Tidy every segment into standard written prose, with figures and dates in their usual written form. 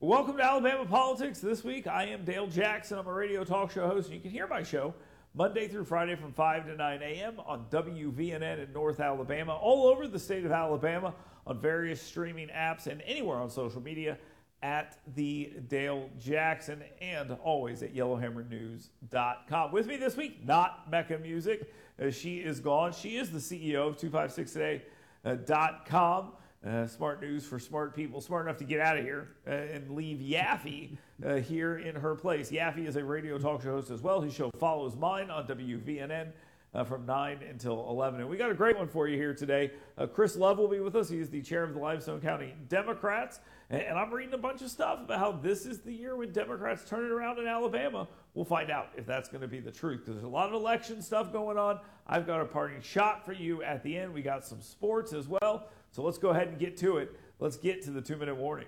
Welcome to Alabama Politics. This week, I am Dale Jackson. I'm a radio talk show host, and you can hear my show Monday through Friday from 5 to 9 a.m. on WVNN in North Alabama, all over the state of Alabama, on various streaming apps, and anywhere on social media at the Dale Jackson, and always at YellowhammerNews.com. With me this week, not Mecca Music. She is gone. She is the CEO of 256today.com. Smart news for smart people, smart enough to get out of here and leave Yaffe here in her place. Yaffe is a radio talk show host as well. His show follows mine on WVNN from 9 until 11. And we got a great one for you here today. Chris Love will be with us. He is the chair of the Limestone County Democrats. And I'm reading a bunch of stuff about how this is the year when Democrats turn it around in Alabama. We'll find out if that's going to be the truth, because there's a lot of election stuff going on. I've got a parting shot for you at the end. We got some sports as well. So let's go ahead and get to it. Let's get to the 2-minute warning.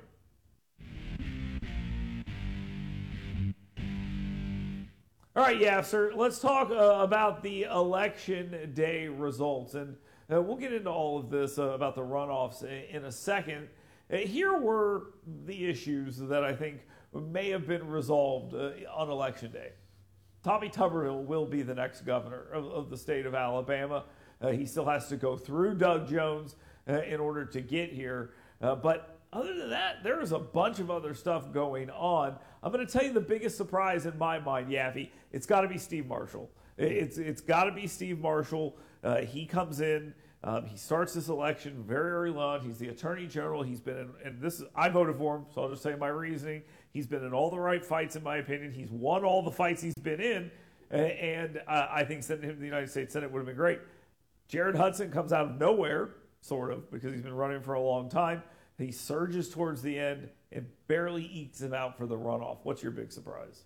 All right, yeah, sir. Let's talk about the election day results. And we'll get into all of this about the runoffs in a second. Here were the issues that I think may have been resolved on Election Day. Tommy Tuberville will be the next governor of the state of Alabama. He still has to go through Doug Jones in order to get here. But other than that, there is a bunch of other stuff going on. I'm going to tell you the biggest surprise in my mind, Yaffe. It's got to be Steve Marshall. It's got to be Steve Marshall. He comes in. He starts this election very early on. He's the attorney general. He's been in, and I voted for him, so I'll just say my reasoning. He's been in all the right fights, in my opinion. He's won all the fights he's been in, and I think sending him to the United States Senate would have been great. Jared Hudson comes out of nowhere, sort of, because he's been running for a long time. He surges towards the end and barely ekes him out for the runoff. What's your big surprise?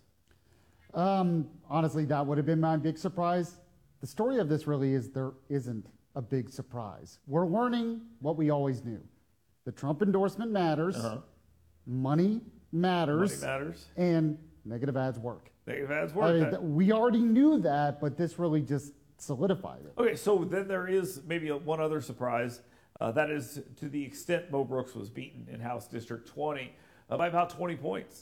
Honestly, that would have been my big surprise. The story of this really is there isn't a big surprise. We're learning what we always knew. The Trump endorsement matters. Money matters. Money matters. And negative ads work. Negative ads work. We already knew that, but this really just solidified it. Okay, so then there is maybe one other surprise. That is to the extent Mo Brooks was beaten in House District 20 by about 20 points.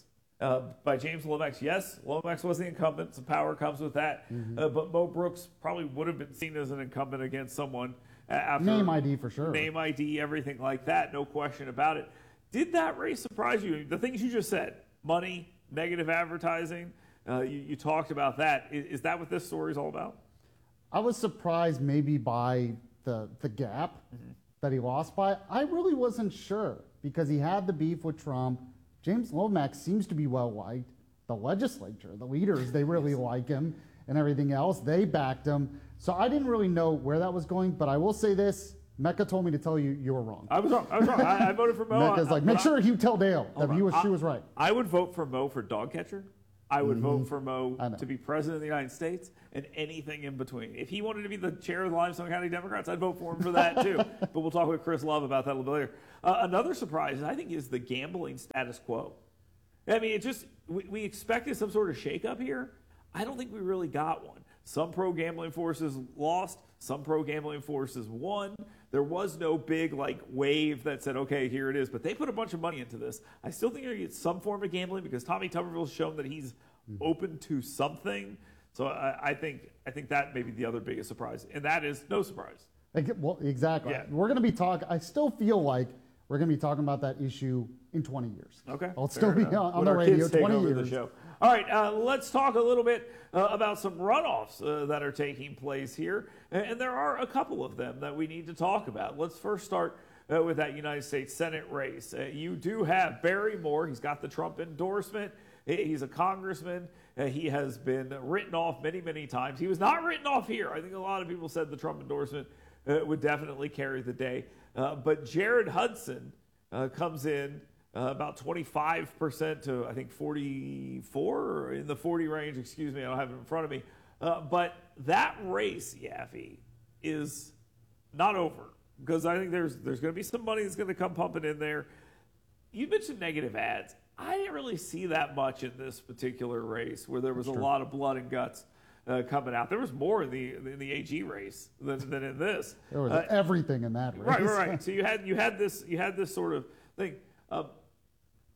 By James Lomax. Yes, Lomax was the incumbent. Some power comes with that. But Mo Brooks probably would have been seen as an incumbent against someone after name ID for sure. Name ID, everything like that. No question about it. Did that race surprise you? The things you just said, money, negative advertising, you talked about that. Is that what this story is all about? I was surprised maybe by the gap that he lost by. I really wasn't sure because he had the beef with Trump. James Lomax seems to be well liked. The legislature, the leaders, they really like him and everything else. They backed him. So I didn't really know where that was going, but I will say this. Mecca told me to tell you you were wrong. I was wrong. I voted for Mo. Mecca's like, make sure you tell Dale that she was right. I would vote for Mo for dog catcher. I would vote for Mo to be president of the United States and anything in between. If he wanted to be the chair of the Limestone County Democrats, I'd vote for him for that too. But we'll talk with Chris Love about that a little bit later. Another surprise, I think, is the gambling status quo. I mean, we expected some sort of shakeup here. I don't think we really got one. Some pro-gambling forces lost. Some pro-gambling forces won. There was no big wave that said, okay, here it is. But they put a bunch of money into this. I still think you're going to get some form of gambling because Tommy Tuberville's shown that he's open to something. So I think that may be the other biggest surprise. And that is no surprise. Well, exactly. Yeah. We're going to be talking. I still feel like we're going to be talking about that issue in 20 years. Okay. I'll still be on the radio 20 years. The show. All right, let's talk a little bit about some runoffs that are taking place here. And there are a couple of them that we need to talk about. Let's first start with that United States Senate race. You do have Barry Moore. He's got the Trump endorsement. He's a congressman. He has been written off many, many times. He was not written off here. I think a lot of people said the Trump endorsement would definitely carry the day. But Jared Hudson comes in about 25% to, I think, 44, or in the 40 range. Excuse me, I don't have it in front of me. But that race, Yaffe, is not over because I think there's going to be some money that's going to come pumping in there. You mentioned negative ads. I didn't really see that much in this particular race where there was a lot of blood and guts coming out. There was more in the AG race than in this. There was everything in that race. Right. So you had this sort of thing.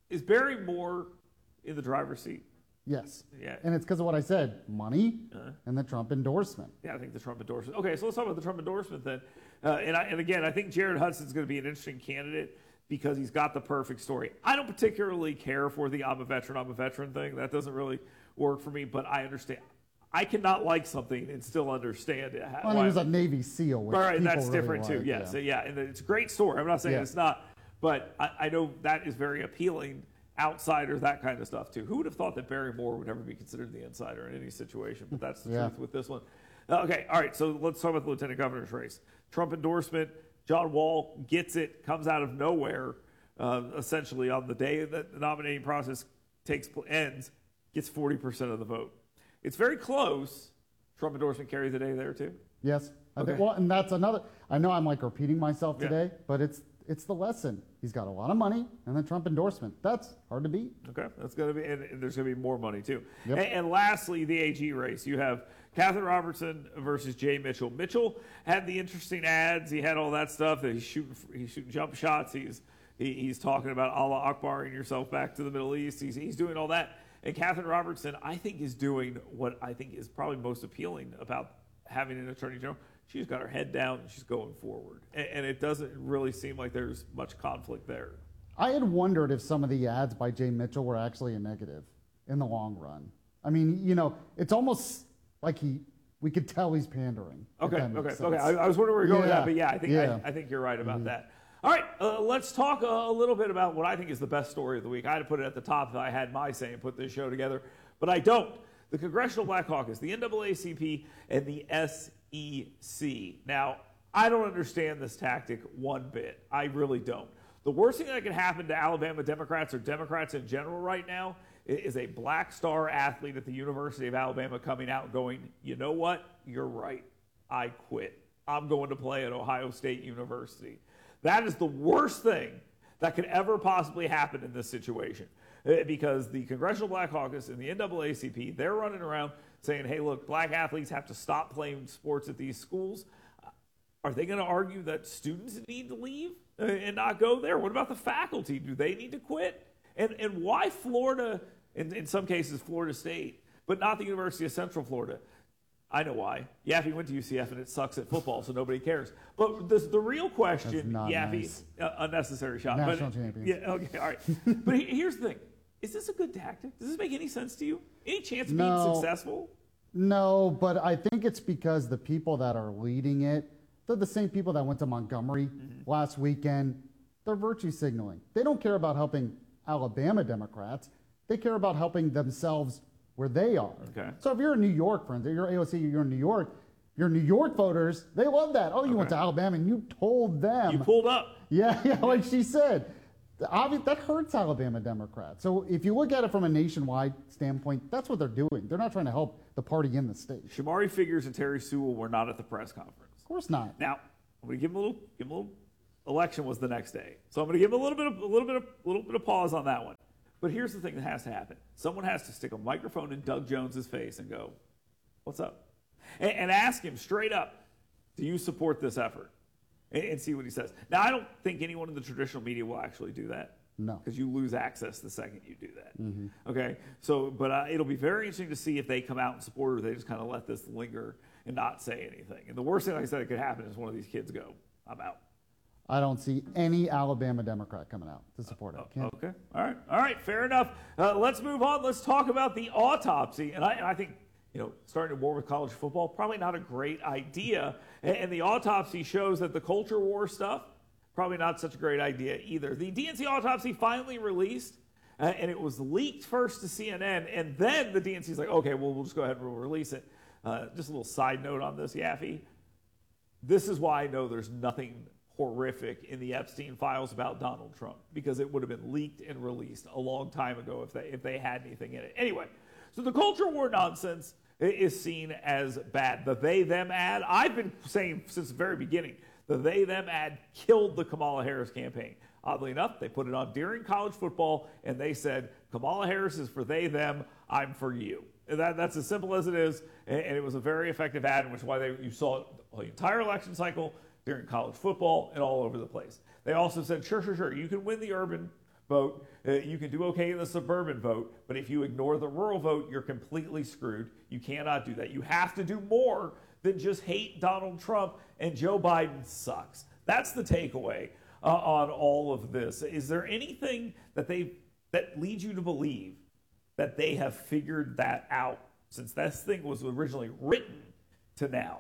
Is Barry Moore in the driver's seat? Yes. Yeah. And it's because of what I said, money and the Trump endorsement. Yeah, I think the Trump endorsement. Okay, so let's talk about the Trump endorsement then. And again, I think Jared Hudson's going to be an interesting candidate because he's got the perfect story. I don't particularly care for the I'm a veteran thing. That doesn't really work for me, but I understand. I cannot like something and still understand it. Well, he was a Navy SEAL, which all right, people that's really different too. like, Yeah, so and it's a great story. I'm not saying it's not, but I know that is very appealing. Outsider, that kind of stuff too. Who would have thought that Barry Moore would ever be considered the insider in any situation? But that's the truth with this one. Okay, all right, so let's talk about the lieutenant governor's race. Trump endorsement, John Wall gets it, comes out of nowhere, essentially on the day that the nominating process ends, gets 40% of the vote. It's very close. Trump endorsement carries the day there too? Yes. Okay. Well, and that's another, I know I'm like repeating myself today, but it's the lesson. He's got a lot of money and the Trump endorsement. That's hard to beat. Okay, that's going to be, and there's going to be more money too. Yep. And lastly, the AG race. You have Catherine Robertson versus Jay Mitchell. Mitchell had the interesting ads. He had all that stuff. That he's shooting jump shots. He's talking about Allah Akbaring yourself back to the Middle East. He's doing all that. And Catherine Robertson, I think, is doing what I think is probably most appealing about having an attorney general. She's got her head down and she's going forward. And it doesn't really seem like there's much conflict there. I had wondered if some of the ads by Jay Mitchell were actually a negative in the long run. I mean, it's almost like we could tell he's pandering. Okay. I was wondering where you're going with that, but I think you're right about that. All right, let's talk a little bit about what I think is the best story of the week. I had to put it at the top if I had my say and put this show together, but I don't. The Congressional Black Caucus, the NAACP, and the SEC. Now, I don't understand this tactic one bit. I really don't. The worst thing that can happen to Alabama Democrats or Democrats in general right now is a black star athlete at the University of Alabama coming out and going, you know what? You're right. I quit. I'm going to play at Ohio State University. That is the worst thing that could ever possibly happen in this situation. Because the Congressional Black Caucus and the NAACP, they're running around saying, hey, look, black athletes have to stop playing sports at these schools. Are they going to argue that students need to leave and not go there? What about the faculty? Do they need to quit? And why Florida, in some cases Florida State, but not the University of Central Florida? I know why. Yaffe went to UCF and it sucks at football, so nobody cares. But the real question, Yaffe, nice. Unnecessary shot. National champions. Yeah, okay, all right. But here's the thing. Is this a good tactic? Does this make any sense to you? Any chance of being successful? No, but I think it's because the people that are leading it, they're the same people that went to Montgomery last weekend. They're virtue signaling. They don't care about helping Alabama Democrats. They care about helping themselves where they are. Okay. So if you're in New York, for instance, you're AOC, you're in New York, your New York voters, they love that. Oh, you went to Alabama and you told them. You pulled up. Yeah, like she said. That hurts Alabama Democrats. So if you look at it from a nationwide standpoint, that's what they're doing. They're not trying to help the party in the state. Shamari Figures and Terry Sewell were not at the press conference. Of course not. Now, I'm going to give them a little. Election was the next day, so I'm going to give them a little bit of pause on that one. But here's the thing that has to happen: someone has to stick a microphone in Doug Jones's face and go, "What's up?" and ask him straight up, "Do you support this effort?" And see what he says. Now, I don't think anyone in the traditional media will actually do that. No. Because you lose access the second you do that. Okay? So, but it'll be very interesting to see if they come out and support or they just kind of let this linger and not say anything. And the worst thing, like I said, that could happen is one of these kids go, I'm out. I don't see any Alabama Democrat coming out to support it. Okay. All right. Fair enough. Let's move on. Let's talk about the autopsy. And I think, starting a war with college football, probably not a great idea. And the autopsy shows that the culture war stuff, probably not such a great idea either. The DNC autopsy finally released, and it was leaked first to CNN, and then the DNC's like, okay, well, we'll just go ahead and we'll release it. Just a little side note on this, Yaffe. This is why I know there's nothing horrific in the Epstein files about Donald Trump, because it would have been leaked and released a long time ago if they had anything in it. Anyway, so the culture war nonsense is seen as bad. The they-them ad, I've been saying since the very beginning, the they-them ad killed the Kamala Harris campaign. Oddly enough, they put it on during college football, and they said, Kamala Harris is for they-them, I'm for you. And that's as simple as it is, and it was a very effective ad, which is why you saw it the entire election cycle during college football and all over the place. They also said, sure, you can win the urban vote. You can do okay in the suburban vote, but if you ignore the rural vote, you're completely screwed. You cannot do that. You have to do more than just hate Donald Trump, and Joe Biden sucks. That's the takeaway on all of this. Is there anything that leads you to believe that they have figured that out since this thing was originally written to now?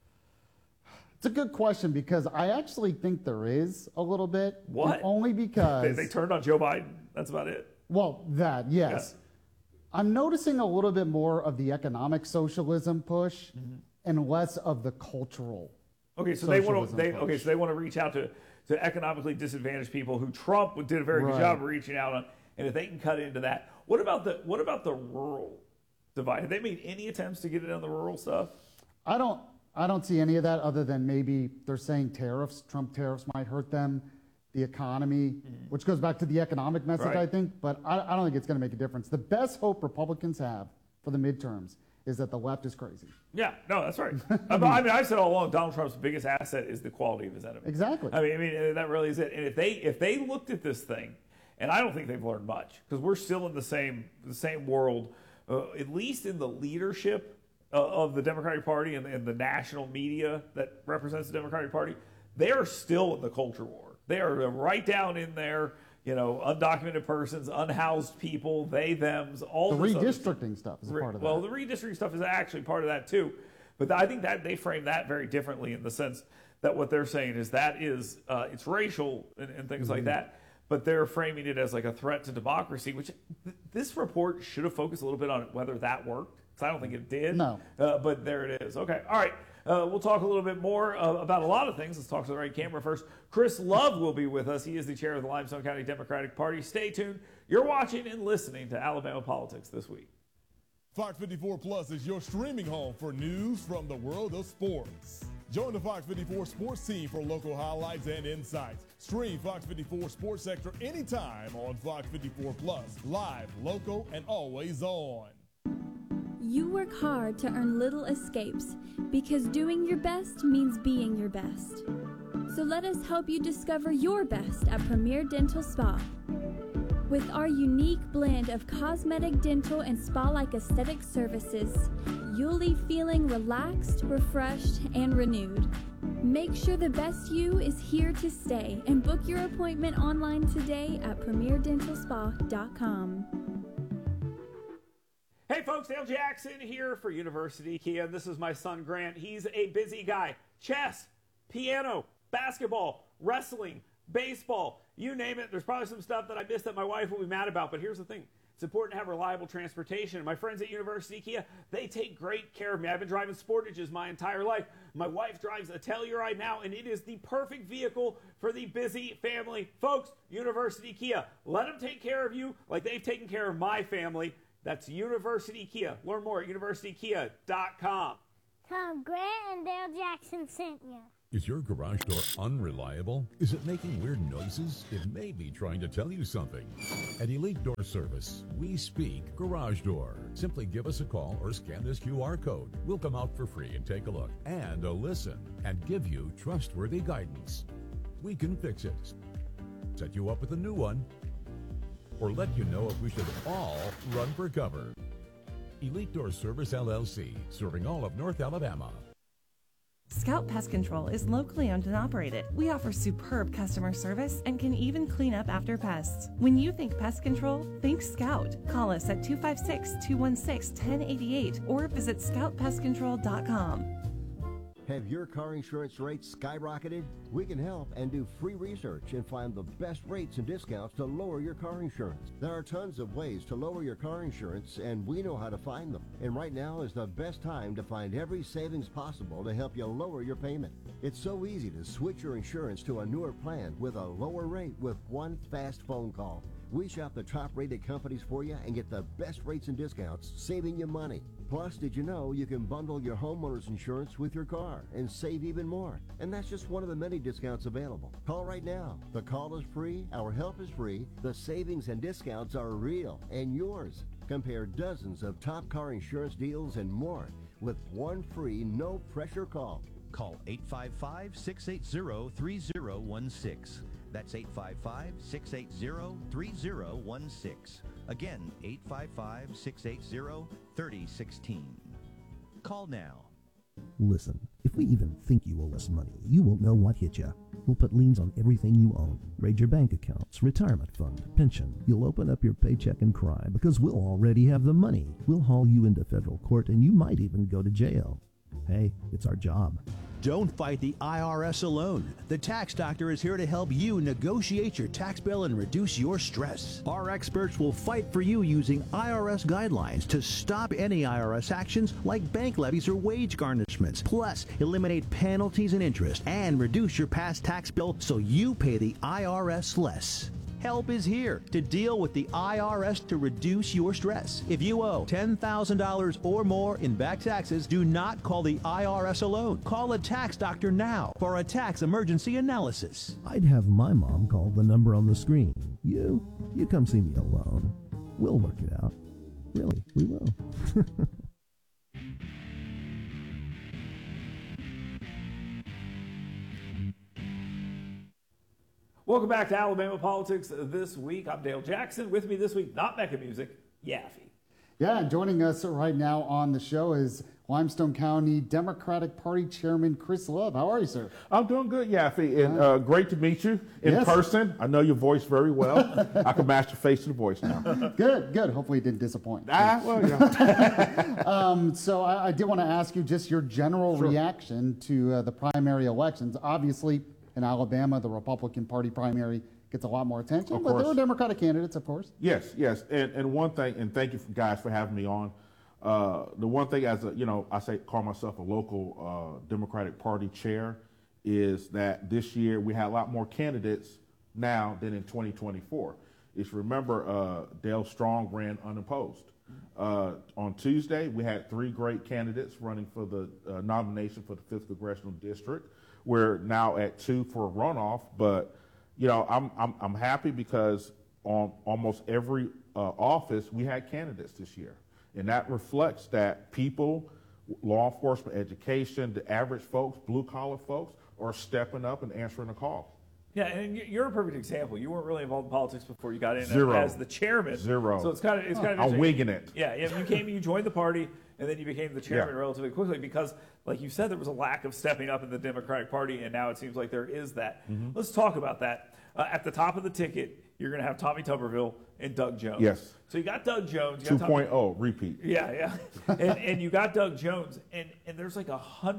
It's a good question because I actually think there is a little bit. What? Only because they turned on Joe Biden. That's about it. Well, that, yes. Yeah. I'm noticing a little bit more of the economic socialism push and less of the cultural. Okay, so they want to reach out to economically disadvantaged people who Trump did a very good job of reaching out on, and if they can cut into that, what about the rural divide? Have they made any attempts to get it on the rural stuff? I don't see any of that other than maybe they're saying tariffs, Trump tariffs might hurt them, the economy, which goes back to the economic message, I think, but I don't think it's going to make a difference. The best hope Republicans have for the midterms is that the left is crazy. Yeah, no, that's right. I mean, I've said all along, Donald Trump's biggest asset is the quality of his enemy. Exactly. I mean, that really is it. And if they looked at this thing, and I don't think they've learned much, because we're still in the same world, at least in the leadership of the Democratic Party and the national media that represents the Democratic Party, they are still in the culture war. They are right down in there. Undocumented persons, unhoused people, they, thems, all the this redistricting stuff is a part of that. Well, the redistricting stuff is actually part of that too. But I think that they frame that very differently in the sense that what they're saying is that is it's racial and things like that. But they're framing it as like a threat to democracy, which this report should have focused a little bit on whether that worked. Because I don't think it did. No. But there it is. Okay. All right. We'll talk a little bit more about a lot of things. Let's talk to the right camera first. Chris Love will be with us. He is the chair of the Limestone County Democratic Party. Stay tuned. You're watching and listening to Alabama Politics This Week. Fox 54 Plus is your streaming home for news from the world of sports. Join the Fox 54 sports team for local highlights and insights. Stream Fox 54 Sports Sector anytime on Fox 54 Plus, live, local, and always on. You work hard to earn little escapes because doing your best means being your best. So let us help you discover your best at Premier Dental Spa. With our unique blend of cosmetic, dental, and spa-like aesthetic services, you'll leave feeling relaxed, refreshed, and renewed. Make sure the best you is here to stay and book your appointment online today at premierdentalspa.com. Hey folks, Dale Jackson here for University Kia. This is my son Grant. He's a busy guy. Chess, piano, basketball, wrestling, baseball, you name it. There's probably some stuff that I missed that my wife will be mad about, but here's the thing. It's important to have reliable transportation. My friends at University Kia, they take great care of me. I've been driving Sportages my entire life. My wife drives a Telluride now, and it is the perfect vehicle for the busy family. Folks, University Kia, let them take care of you like they've taken care of my family. That's University Kia. Learn more at universitykia.com. Tom Grant and Dale Jackson sent you. Is your garage door unreliable? Is it making weird noises? It may be trying to tell you something. At Elite Door Service, we speak garage door. Simply give us a call or scan this QR code. We'll come out for free and take a look and a listen and give you trustworthy guidance. We can fix it, set you up with a new one, or let you know if we should all run for cover. Elite Door Service LLC, serving all of North Alabama. Scout Pest Control is locally owned and operated. We offer superb customer service and can even clean up after pests. When you think pest control, think Scout. Call us at 256-216-1088 or visit scoutpestcontrol.com. Have your car insurance rates skyrocketed? We can help and do free research and find the best rates and discounts to lower your car insurance. There are tons of ways to lower your car insurance, and we know how to find them. And right now is the best time to find every savings possible to help you lower your payment. It's so easy to switch your insurance to a newer plan with a lower rate with one fast phone call. We shop the top-rated companies for you and get the best rates and discounts, saving you money. Plus, did you know you can bundle your homeowner's insurance with your car and save even more? And that's just one of the many discounts available. Call right now. The call is free, our help is free, the savings and discounts are real and yours. Compare dozens of top car insurance deals and more with one free, no-pressure call. Call 855-680-3016. That's 855-680-3016. Again, 855-680-3016. Call now. Listen, if we even think you owe us money, you won't know what hit you. We'll put liens on everything you own. Raid your bank accounts, retirement fund, pension. You'll open up your paycheck and cry because we'll already have the money. We'll haul you into federal court and you might even go to jail. Hey, it's our job. Don't fight the IRS alone. The Tax Doctor is here to help you negotiate your tax bill and reduce your stress. Our experts will fight for you using IRS guidelines to stop any IRS actions like bank levies or wage garnishments. Plus, eliminate penalties and interest and reduce your past tax bill so you pay the IRS less. Help is here to deal with the IRS to reduce your stress. If you owe $10,000 or more in back taxes, do not call the IRS alone. Call a tax doctor now for a tax emergency analysis. I'd have my mom call the number on the screen. You come see me alone. We'll work it out. Really, we will. Welcome back to Alabama Politics This Week. I'm Dale Jackson. With me this week, not Mecca Music, Yaffe. Yeah, and joining us right now on the show is Limestone County Democratic Party Chairman Chris Love. How are you, sir? I'm doing good, Yaffe, and great to meet you in person. I know your voice very well. I can match your face to the voice now. Good. Hopefully it didn't disappoint. Well, yeah. So I did want to ask you just your general reaction to the primary elections. Obviously, in Alabama, the Republican Party primary gets a lot more attention, but there were Democratic candidates, of course. Yes. And one thing, and thank you guys for having me on. The one thing, as a, call myself a local Democratic Party chair, is that this year we had a lot more candidates now than in 2024. If you remember, Dale Strong ran unopposed. On Tuesday, we had 3 great candidates running for the nomination for the 5th Congressional District. We're now at 2 for a runoff, but I'm happy because on almost every office we had candidates this year, and that reflects that people, law enforcement, education, the average folks, blue collar folks, are stepping up and answering the call. Yeah, and you're a perfect example. You weren't really involved in politics before you got in as the chairman. Zero. So it's kind of I'm wigging it. Yeah, you joined the party, and then you became the chairman relatively quickly because, like you said, there was a lack of stepping up in the Democratic Party, and now it seems like there is that. Mm-hmm. Let's talk about that. At the top of the ticket, you're going to have Tommy Tuberville and Doug Jones. Yes. So you got Doug Jones. 2.0, repeat. Yeah. and you got Doug Jones, and there's like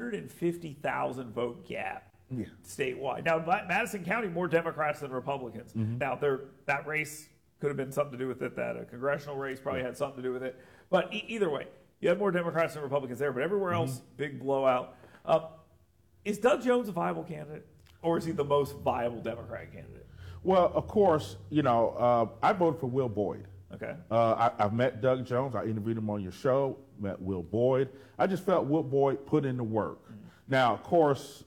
150,000 vote gap. Yeah. Statewide. Now, Madison County, more Democrats than Republicans. Mm-hmm. Now, that race could have been something to do with it. That a congressional race probably had something to do with it. But either way, you have more Democrats than Republicans there. But everywhere else, big blowout. Is Doug Jones a viable candidate, or is he the most viable Democratic candidate? Well, of course, I voted for Will Boyd. Okay. I've met Doug Jones. I interviewed him on your show. Met Will Boyd. I just felt Will Boyd put in the work. Mm-hmm. Now, of course,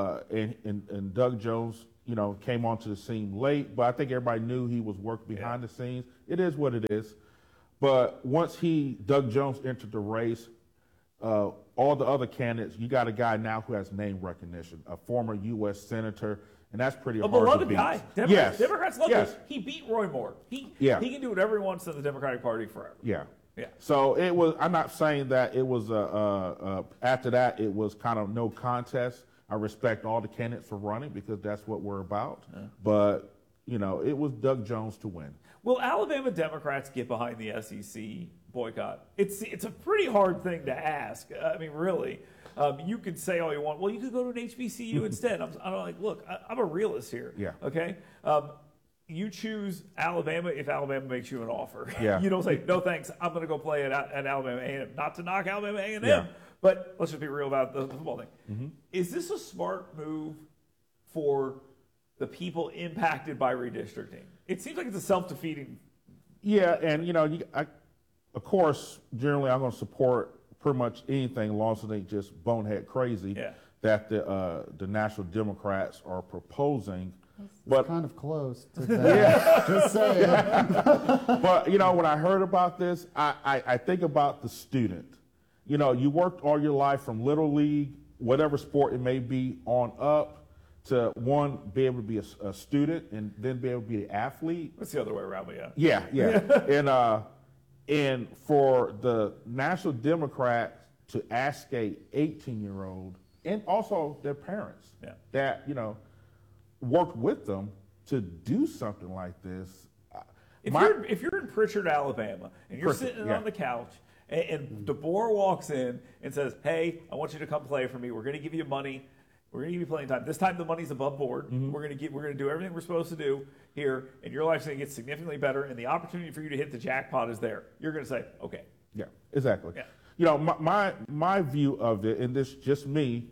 and Doug Jones, came onto the scene late, but I think everybody knew he was working behind the scenes. It is what it is. But once Doug Jones entered the race, all the other candidates, you got a guy now who has name recognition, a former U.S. senator, and that's pretty hard to beat. A beloved guy. Democrats love him. He beat Roy Moore. He can do whatever he wants in the Democratic Party forever. Yeah. So it was. I'm not saying that it was. After that, it was kind of no contest. I respect all the candidates for running because that's what we're about. Yeah. But it was Doug Jones to win. Will Alabama Democrats get behind the SEC boycott? It's a pretty hard thing to ask. I mean, really. You could say all you want. Well, you could go to an HBCU instead. I'm like, look, I'm a realist here. Yeah. Okay. You choose Alabama if Alabama makes you an offer. Yeah. You don't say, no thanks, I'm going to go play at Alabama A&M. Not to knock Alabama A&M, but let's just be real about the football thing. Mm-hmm. Is this a smart move for the people impacted by redistricting? It seems like it's a self-defeating. Yeah, and of course, generally I'm going to support pretty much anything as long as it ain't just bonehead crazy that the National Democrats are proposing. It's kind of close to that. Just saying. But, when I heard about this, I think about the student. You worked all your life from Little League, whatever sport it may be, on up to, one, be able to be a student and then be able to be an athlete. That's the other way around, but yeah. Yeah. And for the National Democrats to ask a 18-year-old and also their parents that, worked with them to do something like this. If you're in Pritchard, Alabama, and you're sitting on the couch, and DeBoer walks in and says, "Hey, I want you to come play for me. We're going to give you money. We're going to give you playing time. This time the money's above board. We're going to do everything we're supposed to do here, and your life's going to get significantly better. And the opportunity for you to hit the jackpot is there." You're going to say, "Okay." Yeah, exactly. Yeah. My view of it, and this just me,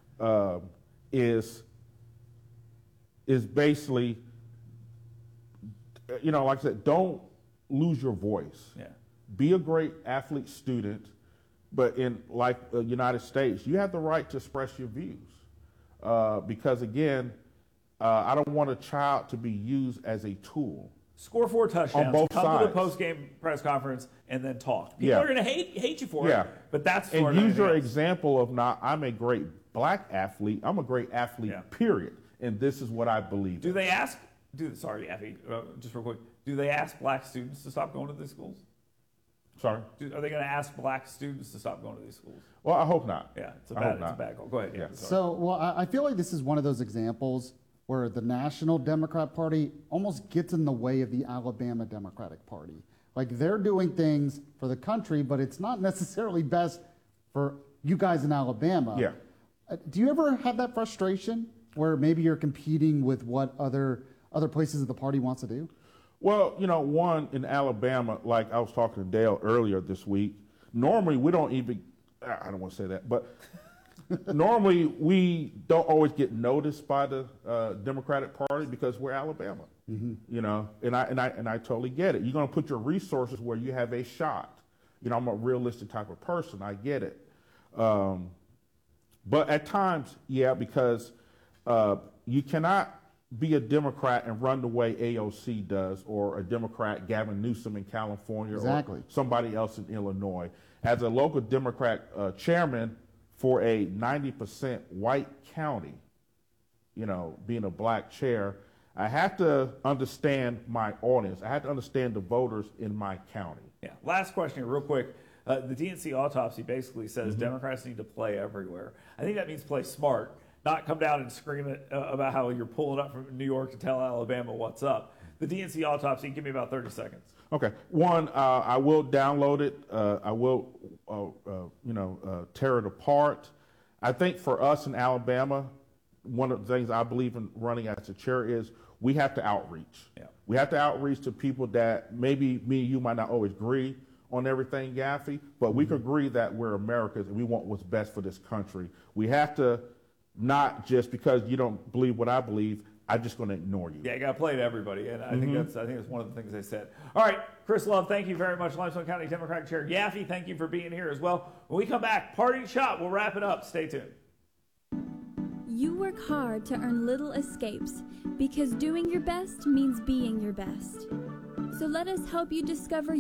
is basically, like I said, don't lose your voice. Yeah. Be a great athlete student, but in the United States, you have the right to express your views. Because again, I don't want a child to be used as a tool. Score 4 touchdowns, on both come sides. to the post-game press conference, and then talk. People are going to hate you for it, but that's for and use your example of I'm a great black athlete. I'm a great athlete, period. And this is what I believe. Do they ask? Sorry, Effie, just real quick. Do they ask black students to stop going to these schools? Sorry? Are they going to ask black students to stop going to these schools? Well, I hope not. Yeah, it's a bad call. Go ahead. Yeah. So, I feel like this is one of those examples where the National Democrat Party almost gets in the way of the Alabama Democratic Party. Like, they're doing things for the country, but it's not necessarily best for you guys in Alabama. Yeah. Do you ever have that frustration where maybe you're competing with what other places of the party wants to do? Well, one, in Alabama, like I was talking to Dale earlier this week, normally we don't even, I don't want to say that, but normally we don't always get noticed by the Democratic Party because we're Alabama, and I totally get it. You're going to put your resources where you have a shot. I'm a realistic type of person. I get it. But at times, because you cannot be a Democrat and run the way AOC does, or a Democrat Gavin Newsom in California, or somebody else in Illinois. As a local Democrat chairman for a 90% white county, being a black chair, I have to understand my audience. I have to understand the voters in my county. Yeah. Last question here, real quick. The DNC autopsy basically says Democrats need to play everywhere. I think that means play smart. Not come down and scream about how you're pulling up from New York to tell Alabama what's up. The DNC autopsy, give me about 30 seconds. Okay. One, I will download it. I will, tear it apart. I think for us in Alabama, one of the things I believe in running as a chair is we have to outreach. Yeah. We have to outreach to people that maybe me and you might not always agree on everything, Yaffe, but we can agree that we're Americans and we want what's best for this country. We have to, not just because you don't believe what I believe, I'm just going to ignore you. Yeah, you got to play to everybody, and I think that's one of the things they said. All right, Chris Love, thank you very much. Limestone County Democratic Chair Yaffe, thank you for being here as well. When we come back, parting shot, we'll wrap it up. Stay tuned. You work hard to earn little escapes because doing your best means being your best. So let us help you discover